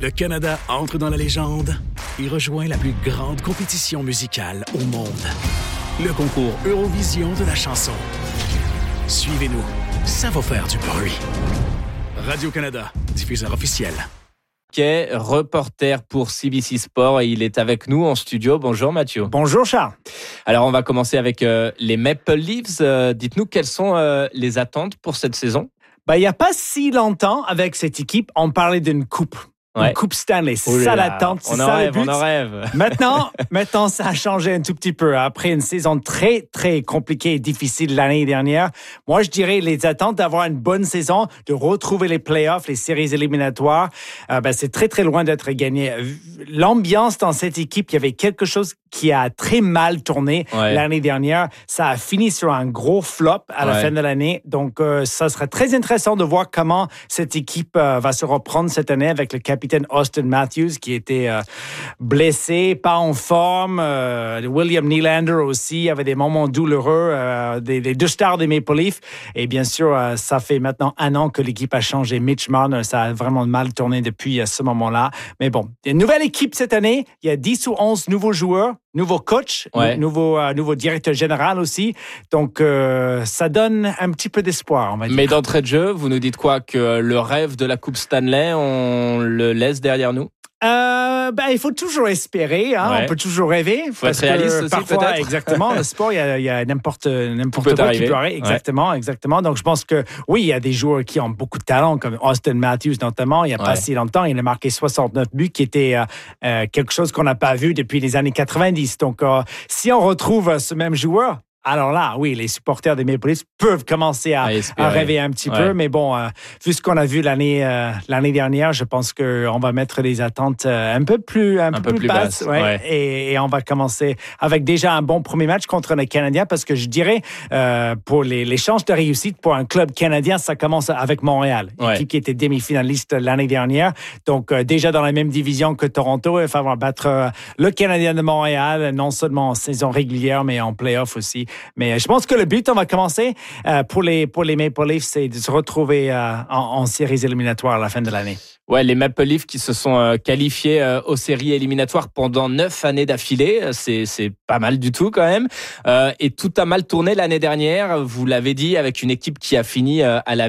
Le Canada entre dans la légende et rejoint la plus grande compétition musicale au monde. Le concours Eurovision de la chanson. Suivez-nous, ça va faire du bruit. Radio-Canada, diffuseur officiel. Reporter pour CBC Sport et il est avec nous en studio. Bonjour Mathieu. Bonjour Charles. Alors on va commencer avec les Maple Leafs. Dites-nous quelles sont les attentes pour cette saison? Il n'y a pas si longtemps, avec cette équipe, on parlait d'une coupe. Ouais. Une coupe Stanley, c'est ça l'attente, c'est ça le but. On en rêve. Maintenant, ça a changé un tout petit peu. Après une saison très, très compliquée et difficile l'année dernière, moi, je dirais les attentes d'avoir une bonne saison, de retrouver les playoffs, les séries éliminatoires, c'est très, très loin d'être gagné. L'ambiance dans cette équipe, il y avait quelque chose qui a très mal tourné l'année dernière. Ça a fini sur un gros flop à la fin de l'année. Donc, ça sera très intéressant de voir comment cette équipe va se reprendre cette année avec le capitaine Austin Matthews qui était blessé, pas en forme. William Nylander aussi avait des moments douloureux. Les deux stars des Maple Leafs. Et bien sûr, ça fait maintenant 1 an que l'équipe a changé. Mitch Marner, ça a vraiment mal tourné depuis ce moment-là. Mais bon, il y a une nouvelle équipe cette année. Il y a 10 ou 11 nouveaux joueurs. Nouveau coach, nouveau directeur général aussi. Donc, ça donne un petit peu d'espoir, on va dire. Mais d'entrée de jeu, vous nous dites quoi? Que le rêve de la Coupe Stanley, on le laisse derrière nous? Il faut toujours espérer, hein. On peut toujours rêver. Il faut être réaliste aussi, parfois, peut-être. Exactement, le sport, il y a n'importe quoi qui peut arriver. Exactement. Donc, je pense que, oui, il y a des joueurs qui ont beaucoup de talent, comme Austin Matthews notamment. Il n'y a pas si longtemps, il a marqué 69 buts, qui était quelque chose qu'on n'a pas vu depuis les années 90. Donc, si on retrouve ce même joueur, alors là, oui, les supporters des Maple Leafs peuvent commencer à rêver un petit peu. Mais bon, vu ce qu'on a vu l'année dernière, je pense qu'on va mettre les attentes un peu plus basses. Et on va commencer avec déjà un bon premier match contre les Canadiens parce que je dirais, pour les chances de réussite pour un club canadien, ça commence avec Montréal. Équipe qui était demi-finaliste l'année dernière. Donc, déjà dans la même division que Toronto, il va falloir battre le Canadien de Montréal, non seulement en saison régulière, mais en play-off aussi. Mais je pense que le but, on va commencer pour les Maple Leafs, c'est de se retrouver en séries éliminatoires à la fin de l'année. Ouais, les Maple Leafs qui se sont qualifiés aux séries éliminatoires pendant 9 années d'affilée, c'est pas mal du tout quand même. Et tout a mal tourné l'année dernière, vous l'avez dit, avec une équipe qui a fini à la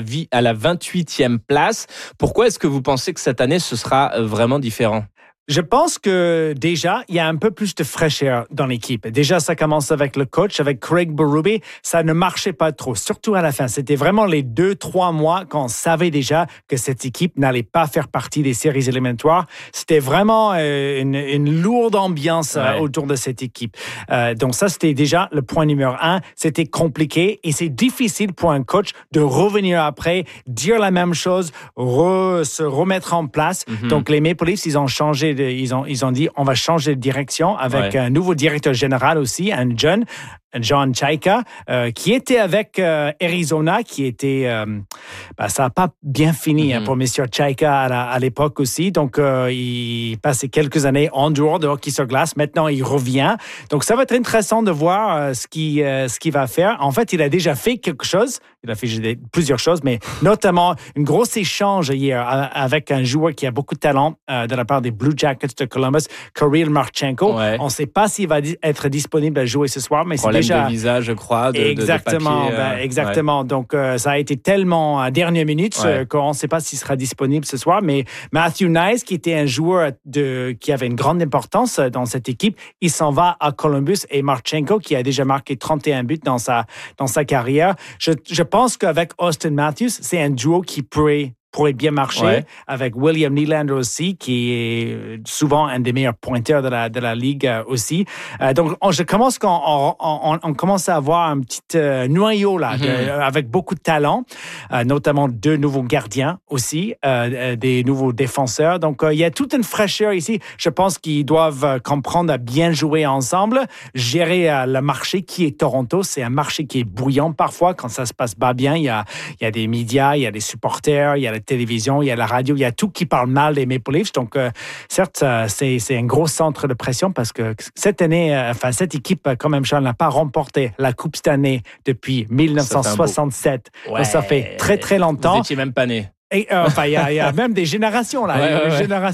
28e place. Pourquoi est-ce que vous pensez que cette année, ce sera vraiment différent? Je pense que déjà, il y a un peu plus de fraîcheur dans l'équipe. Déjà, ça commence avec le coach, avec Craig Berube. Ça ne marchait pas trop, surtout à la fin. C'était vraiment les 2-3 mois qu'on savait déjà que cette équipe n'allait pas faire partie des séries éliminatoires. C'était vraiment une lourde ambiance autour de cette équipe. Donc ça, c'était déjà le point numéro 1. C'était compliqué et c'est difficile pour un coach de revenir après, dire la même chose, se remettre en place. Donc les Maple Leafs, ils ont changé. Ils ont dit on va changer de direction avec un nouveau directeur général aussi, un jeune, John Chayka, qui était avec Arizona, qui était... ça n'a pas bien fini pour M. Chayka à l'époque aussi. Donc, il passait quelques années en dehors de hockey sur glace. Maintenant, il revient. Donc, ça va être intéressant de voir ce qu'il va faire. En fait, il a déjà fait quelque chose. Il a fait plusieurs choses, mais notamment une grosse échange hier avec un joueur qui a beaucoup de talent de la part des Blue Jackets de Columbus, Kirill Marchenko. On ne sait pas s'il va être disponible à jouer ce soir, mais c'est déjà... de visage, je crois, exactement, de papier. Exactement. Donc, ça a été tellement à dernière minute qu'on ne sait pas s'il sera disponible ce soir. Mais Matthew Knies, qui était un joueur qui avait une grande importance dans cette équipe, il s'en va à Columbus. Et Marchenko, qui a déjà marqué 31 buts dans sa carrière. Je pense qu'avec Austin Matthews, c'est un duo qui pourrait bien marcher, avec William Nylander aussi, qui est souvent un des meilleurs pointeurs de la ligue aussi. Donc, on commence à avoir un petit noyau là, avec beaucoup de talent, notamment 2 nouveaux gardiens aussi, des nouveaux défenseurs. Donc, il y a toute une fraîcheur ici. Je pense qu'ils doivent comprendre à bien jouer ensemble, gérer le marché qui est Toronto. C'est un marché qui est bouillant parfois quand ça se passe pas bien. Il y a des médias, il y a des supporters, il y a la télévision, il y a la radio, il y a tout qui parle mal des Maple Leafs. Donc, certes, c'est un gros centre de pression parce que cette année, cette équipe, quand même, Charles, n'a pas remporté la Coupe cette année depuis 1967. Ça fait très, très longtemps. Vous n'étiez même pas né. Il y a même des générations, là.